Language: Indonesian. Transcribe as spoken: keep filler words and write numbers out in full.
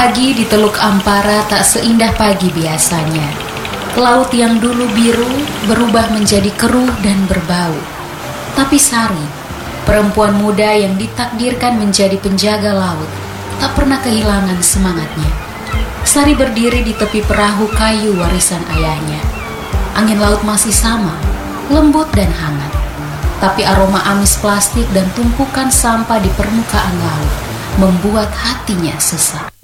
Pagi di Teluk Ampara tak seindah pagi biasanya. Laut yang dulu biru berubah menjadi keruh dan berbau. Tapi Sari, perempuan muda yang ditakdirkan menjadi penjaga laut, tak pernah kehilangan semangatnya. Sari berdiri di tepi perahu kayu warisan ayahnya. Angin laut masih sama, lembut dan hangat. Tapi aroma amis plastik dan tumpukan sampah di permukaan laut membuat hatinya sesak.